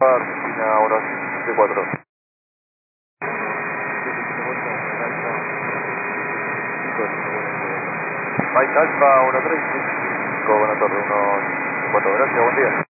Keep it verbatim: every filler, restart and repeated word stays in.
Argentina uno siete cuatro. Mike Alfa uno tres cinco, buena torre uno cuatro, gracias, buen día.